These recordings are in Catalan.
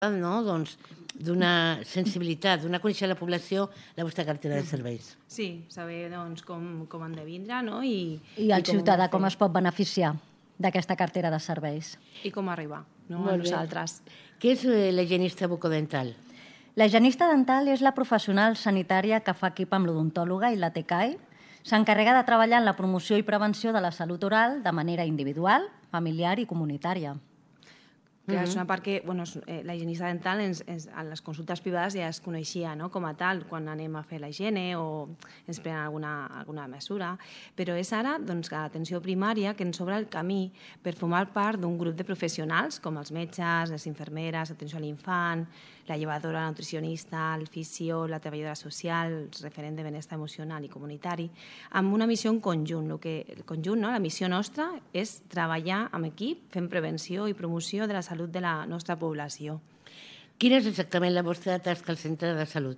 no? Doncs, d'una sensibilitat, d'una conèixer la població, la vostra cartera de serveis. Sí, saber doncs, com han de vindre, no? I el ciutadà com es pot beneficiar d'aquesta cartera de serveis. I com arribar, no? A nosaltres. Què és la higienista bucodental? La higienista dental és la professional sanitària que fa equip amb l'odontòloga i la TCAI. S'encarrega de treballar en la promoció i prevenció de la salut oral de manera individual, familiar i comunitària. És una part que la higienista dental a les consultes privades ja es coneixia com a tal quan anem a fer la higiene o ens prenen alguna mesura, però és ara a l'atenció primària que ens obre el camí per formar part d'un grup de professionals com els metges, les infermeres, atenció a l'infant, la llevadora, la nutricionista, el fisio, la treballadora social, el referent de benestar emocional i comunitari, amb una missió en conjunt. La missió nostra és treballar amb equip fent prevenció i promoció de la salut de la nostra població. Quina és exactament la vostra tasca al centre de salut?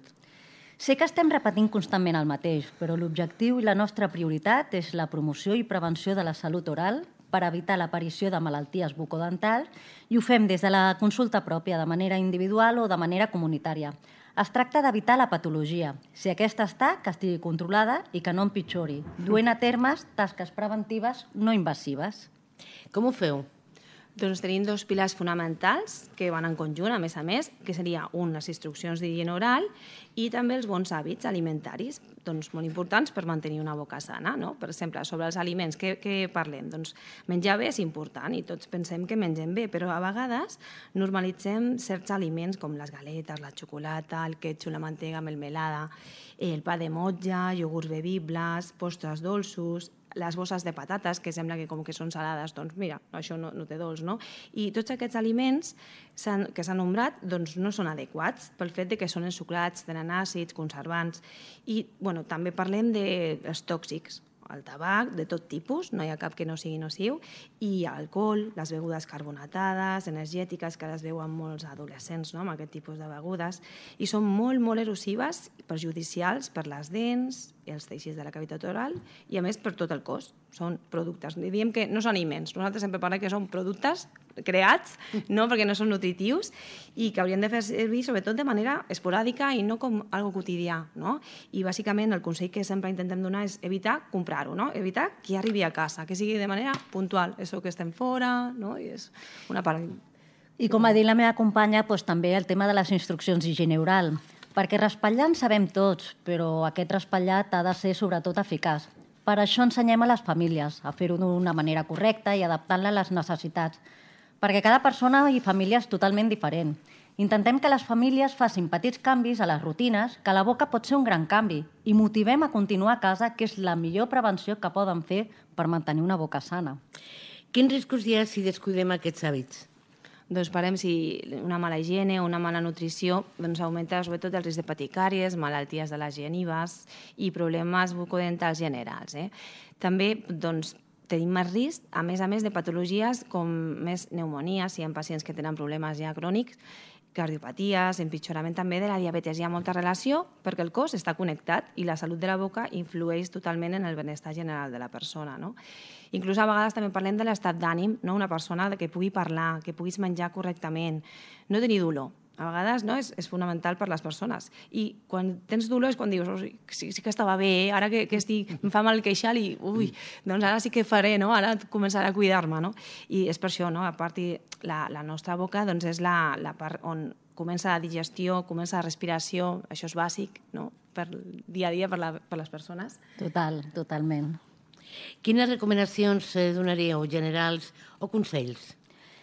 Sé que estem repetint constantment el mateix, però l'objectiu i la nostra prioritat és la promoció i prevenció de la salut oral per evitar l'aparició de malalties bucodentals i ho fem des de la consulta pròpia, de manera individual o de manera comunitària. Es tracta d'evitar la patologia, si aquesta està, que estigui controlada i que no empitjori, duent a termes tasques preventives no invasives. Com ho feu? Doncs tenim dos pilars fonamentals que van en conjunt, a més, que seria les instruccions d'higiene oral i també els bons hàbits alimentaris, doncs molt importants per mantenir una boca sana, no? Per exemple, sobre els aliments, què parlem? Doncs menjar bé és important i tots pensem que mengem bé, però a vegades normalitzem certs aliments com les galetes, la xocolata, el quetxu, la mantega melmelada, el pa de motlla, iogurts bevibles, postres dolços, les bosses de patates, que sembla que com que són salades, doncs mira, això no té dolç, no? I tots aquests aliments que s'han nombrat doncs no són adequats pel fet que són ensucrats, tenen àcids, conservants, i també parlem dels tòxics, el tabac de tot tipus, no hi ha cap que no sigui nociu, i alcohol, les begudes carbonatades, energètiques, que ara es veuen molts adolescents amb aquest tipus de begudes, i són molt, molt erosives, perjudicials per les dents, els teixits de la cavitat oral i, a més, per tot el cos. Són productes. Diem que no són aliments. Nosaltres sempre parlem que són productes creats, no perquè no són nutritius i que haurien de fer servir, sobretot, de manera esporàdica i no com algo quotidià, no? I, bàsicament, el consell que sempre intentem donar és evitar comprar-ho, no? Evitar que arribi a casa, que sigui de manera puntual. Això que estem fora, no? I és una part... I com ha dit la meva companya, també el tema de les instruccions d'higiene oral, perquè raspallar en sabem tots, però aquest raspallat ha de ser sobretot eficaç. Per això ensenyem a les famílies a fer-ho d'una manera correcta i adaptant-la a les necessitats, perquè cada persona i família és totalment diferent. Intentem que les famílies facin petits canvis a les rutines, que la boca pot ser un gran canvi, i motivem a continuar a casa, que és la millor prevenció que poden fer per mantenir una boca sana. Quins riscos hi ha si descuidem aquests hàbits? Doncs parem si una mala higiene o una mala nutrició augmenta sobretot el risc de patir càries, malalties de les genives i problemes bucodentals generals. També tenim més risc, a més, de patologies com més pneumonies, si hi ha pacients que tenen problemes ja crònics, cardiopaties, empitjorament també de la diabetes. Hi ha molta relació perquè el cos està connectat i la salut de la boca influeix totalment en el benestar general de la persona. Inclús a vegades també parlem de l'estat d'ànim, una persona que pugui parlar, que puguis menjar correctament, no tenir dolor. A vegades és fonamental per les persones. I quan tens dolor és quan dius sí que estava bé, ara que em fa mal el queixal i doncs ara sí que faré, ara començaré a cuidar-me. I és per això, a part, la nostra boca és la part on comença la digestió, comença la respiració, això és bàsic per dia a dia per les persones. Totalment. Quines recomanacions donaríeu, generals o consells?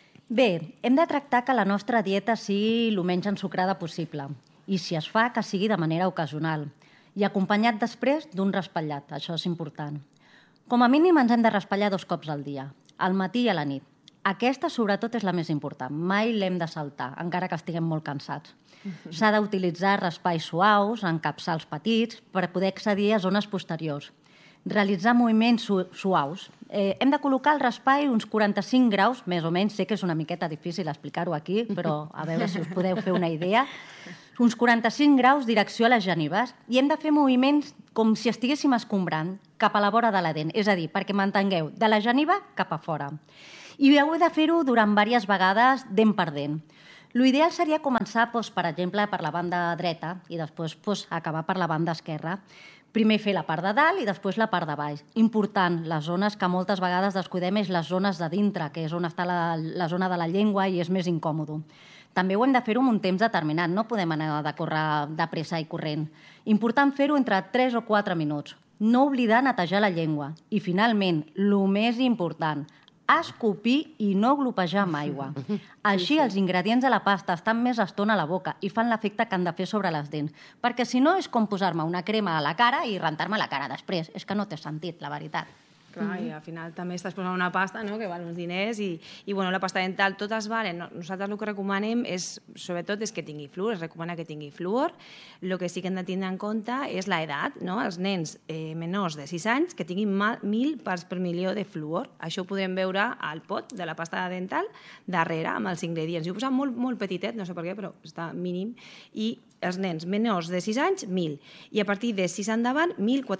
Bé, hem de tractar que la nostra dieta sigui el menys ensucrada possible i, si es fa, que sigui de manera ocasional i acompanyat després d'un raspallat, això és important. Com a mínim ens hem de raspallar 2 cops al dia, al matí i a la nit. Aquesta, sobretot, és la més important. Mai l'hem de saltar, encara que estiguem molt cansats. S'ha d'utilitzar raspalls suaus, encapçals petits, per poder accedir a zones posteriors. Realitzar moviments suaus. Hem de col·locar el raspall uns 45 graus, més o menys, sé que és una miqueta difícil explicar-ho aquí, però a veure si us podeu fer una idea, uns 45 graus direcció a les genives, i hem de fer moviments com si estiguéssim escombrant cap a la vora de la dent, és a dir, perquè mantengueu de la geniva cap a fora. I heu de fer-ho durant diverses vegades dent per dent. L'ideal seria començar, per exemple, per la banda dreta i després acabar per la banda esquerra. Primer fer la part de dalt i després la part de baix. Important, les zones que moltes vegades descuidem és les zones de dintre, que és on està la zona de la llengua i és més incòmode. També ho hem de fer-ho en un temps determinat, no podem anar de córrer de pressa i corrent. Important fer-ho entre 3 o 4 minuts. No oblidar netejar la llengua. I finalment, el més important, escopir i no glopejar amb aigua. Així els ingredients de la pasta estan més estona a la boca i fan l'efecte que han de fer sobre les dents. Perquè si no és com posar-me una crema a la cara i rentar-me la cara després. És que no té sentit, la veritat. Clar, i al final també estàs posant una pasta, no?, que val uns diners i bueno, la pasta dental totes valen. Nosaltres el que recomanem és, sobretot, és que tingui fluor, es recomana que tingui fluor. El que sí que hem de tindre en compte és l'edat, no? Els nens menors de 6 anys que tinguin 1.000 parts per milió de fluor. Això ho podem veure al pot de la pasta dental darrere amb els ingredients. Jo he posat molt, molt petitet, no sé per què, però està mínim, i els nens menors de 6 anys, 1.000. I a partir de 6 endavant,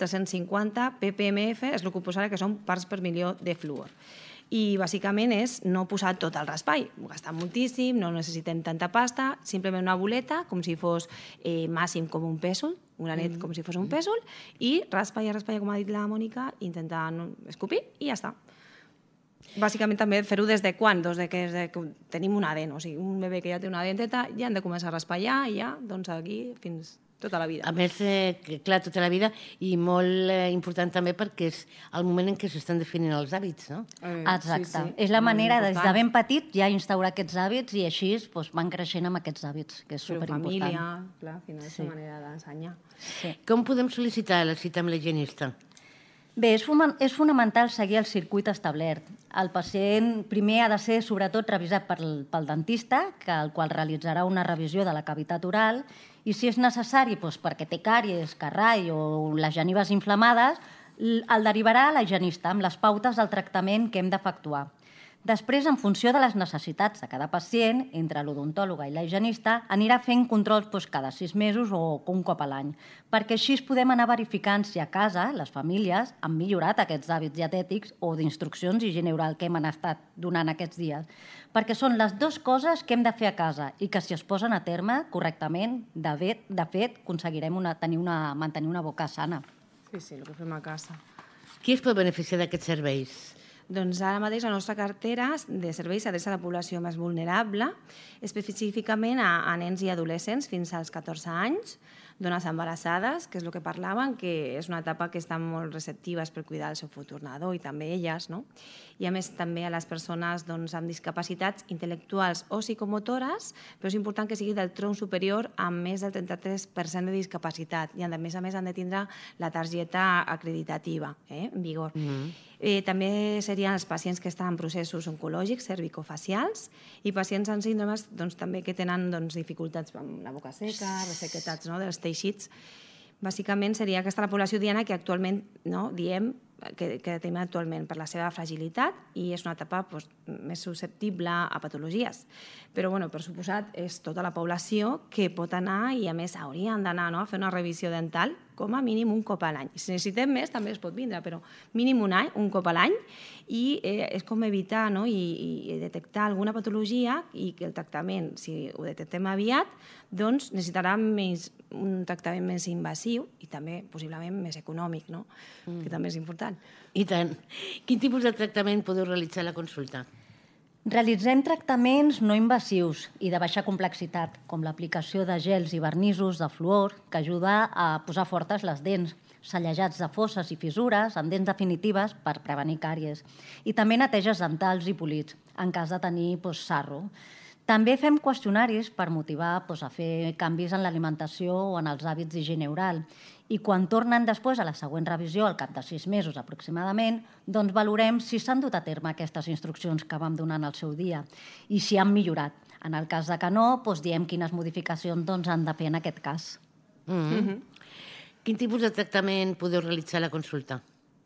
1.450 ppmf és el que posarà que són parts per milió de fluor. I bàsicament és no posar tot el raspall, gastar moltíssim, no necessitem tanta pasta, simplement una boleta, com si fos màxim com un pèsol, un granet com si fos un pèsol, i raspalla, com ha dit la Mònica, intentar escopir i ja està. Bàsicament també fer-ho des de quan? Des que tenim una dent, o sigui, un bebè que ja té una denteta ja hem de començar a raspallar i ja, doncs aquí, fins tota la vida. A més, clar, tota la vida, i molt important també perquè és el moment en què s'estan definint els hàbits, no? Exacte. És la manera, des de ben petit, ja instaurar aquests hàbits i així van creixent amb aquests hàbits, que és superimportant. Però família, clar, al final és la manera d'ensenyar. Com podem sol·licitar la cita amb l'higienista? Bé, és fonamental seguir el circuit establert. El pacient primer ha de ser, sobretot, revisat pel dentista, el qual realitzarà una revisió de la cavitat oral, i si és necessari, perquè té càries, carrai o les genives inflamades, el derivarà a l'higienista amb les pautes del tractament que hem d'efectuar. Després, en funció de les necessitats de cada pacient, entre l'odontòloga i la higienista, anirà fent controls cada 6 mesos o un cop a l'any, perquè així podem anar verificant si a casa les famílies han millorat aquests hàbits dietètics o d'instruccions d'higiene oral que hem estat donant aquests dies. Perquè són les dues coses que hem de fer a casa i que si es posen a terme correctament, de fet, aconseguirem mantenir una boca sana. Sí, el que fem a casa. Qui es pot beneficiar d'aquests serveis? Doncs ara mateix la nostra cartera de serveis s'adreça a la població més vulnerable, específicament a nens i adolescents fins als 14 anys, dones embarassades, que és el que parlaven, que és una etapa que estan molt receptives per cuidar el seu futur nadó i també elles, no? I a més també a les persones amb discapacitats intel·lectuals o psicomotores, però és important que sigui del tronc superior amb més del 33% de discapacitat i a més han de tindre la targeta acreditativa en vigor. També serien els pacients que estan en processos oncològics, cervicofacials, i pacients amb síndromes també que tenen dificultats amb la boca seca, ressequetats dels teixits. Bàsicament seria aquesta la població diana que actualment diem que tenim actualment per la seva fragilitat i és una etapa més susceptible a patologies. Però, per suposat, és tota la població que pot anar i, a més, haurien d'anar a fer una revisió dental com a mínim un cop a l'any. Si necessitem més, també es pot vindre, però mínim un cop a l'any i és com evitar i detectar alguna patologia i que el tractament, si ho detectem aviat, doncs necessitarà un tractament més invasiu i també possiblement més econòmic, que també és important. I tant. Quin tipus de tractament podeu realitzar a la consulta? Realitzem tractaments no invasius i de baixa complexitat, com l'aplicació de gels i vernissos de fluor, que ajuda a posar fortes les dents, cellejats de fosses i fissures en dents definitives per prevenir càries, i també neteges dentals i polits, en cas de tenir sarro. També fem qüestionaris per motivar a fer canvis en l'alimentació o en els hàbits d'higiene oral. I quan tornen després a la següent revisió, al cap de 6 mesos aproximadament, doncs valorem si s'han dut a terme aquestes instruccions que vam donar en el seu dia i si han millorat. En el cas que no, diem quines modificacions han de fer en aquest cas. Quin tipus de tractament podeu realitzar a la consulta?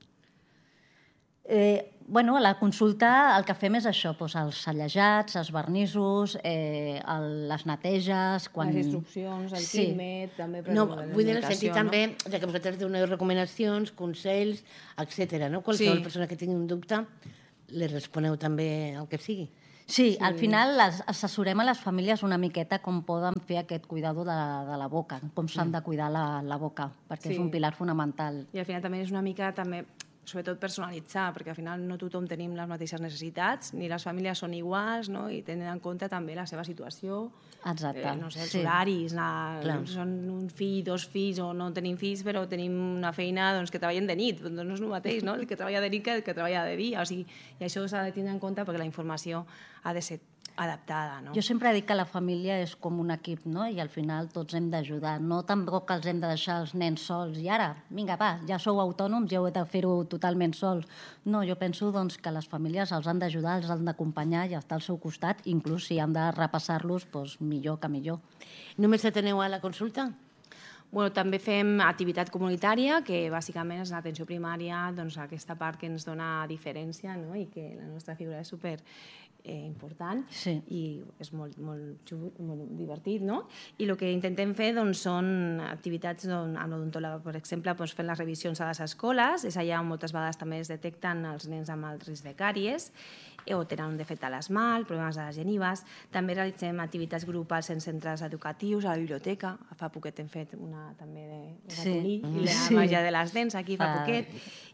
A la consulta el que fem és això, els cellejats, els vernissos, les neteges... Les instruccions, el químet... No, vull dir en el sentit també que vosaltres doneu recomanacions, consells, etc. Qualsevol persona que tingui un dubte, li responeu també el que sigui. Sí, al final assessorem a les famílies una miqueta com poden fer aquest cuidado de la boca, com s'han de cuidar la boca, perquè és un pilar fonamental. I al final també és una mica, sobretot personalitzar, perquè al final no tothom tenim les mateixes necessitats, ni les famílies són iguals, no? I tenen en compte també la seva situació, no sé, els horaris, són un fill, 2 fills, o no tenim fills, però tenim una feina que treballen de nit, doncs no és el mateix, no? El que treballa de nit que el que treballa de dia, o sigui, i això s'ha de tenir en compte perquè la informació ha de ser adaptada, no? Jo sempre dic que la família és com un equip, no? I al final tots hem d'ajudar. No tampoc els hem de deixar els nens sols. I ara, vinga, va, ja sou autònoms, ja heu de fer-ho totalment sols. No, jo penso doncs, que les famílies els han d'ajudar, els han d'acompanyar i estar al seu costat, inclús si han de repassar-los, doncs millor que millor. Només ateneu a la consulta? Bueno, també fem activitat comunitària, que bàsicament és l'atenció primària, doncs aquesta part que ens dona diferència, no? I que la nostra figura és super important i és molt divertit, no? I el que intentem fer són activitats amb l'odontòleg, per exemple, fent les revisions a les escoles, és allà on moltes vegades també es detecten els nens amb el risc de càries o tenen un defecte a l'esmalt, problemes de les genives. També realitzem activitats grupals en centres educatius, a la biblioteca. Fa poquet hem fet una també de ratolí i la màgia de les dents aquí fa poquet.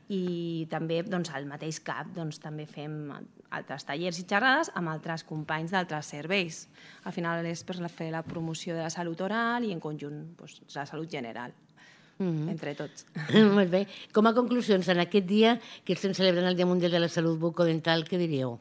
I també al mateix CAP també fem altres tallers i xerrades amb altres companys d'altres serveis. Al final és per fer la promoció de la salut oral i en conjunt la salut general, entre tots. Molt bé. Com a conclusions, en aquest dia que estem celebrant el Dia Mundial de la Salut Bucodental, què diríeu?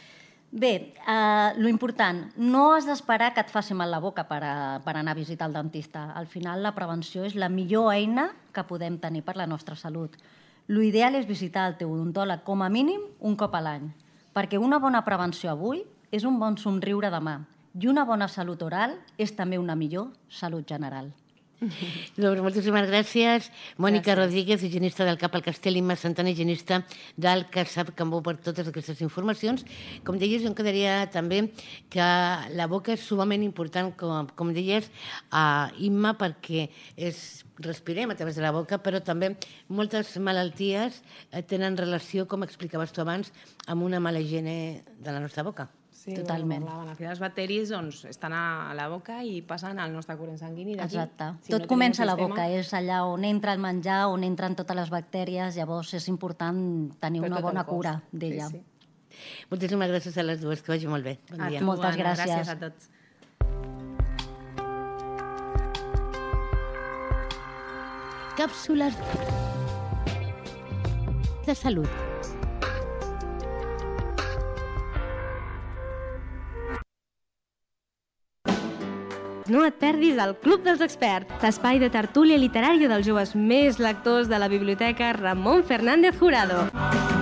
Bé, lo important, no has d'esperar que et faci mal la boca per anar a visitar el dentista. Al final la prevenció és la millor eina que podem tenir per la nostra salut. L'ideal és visitar el teu odontòleg com a mínim un cop a l'any, perquè una bona prevenció avui és un bon somriure demà i una bona salut oral és també una millor salut general. Doncs moltíssimes gràcies. Mònica Rodríguez, higienista del CAP al Castell, Imma Santana, higienista del CASAP Cambó, per totes aquestes informacions. Com deies, jo em quedaria també que la boca és sumament important, com deies, Imma, perquè respirem a través de la boca, però també moltes malalties tenen relació, com explicaves tu abans, amb una mala higiene de la nostra boca. Sí, totalment. Els bacteris estan a la boca i passen al nostre corrent sanguini. Exacte. Tot comença a la boca, és allà on entra el menjar, on entren totes les bactèries, llavors és important tenir una bona cura d'ella. Moltíssimes gràcies a les dues, que vagi molt bé. Bon dia. Moltes gràcies. Gràcies a tots. Càpsules de salut. No et perdis el Club dels Experts, l'espai de tertúlia literària dels joves més lectors de la Biblioteca Ramon Fernández Jurado.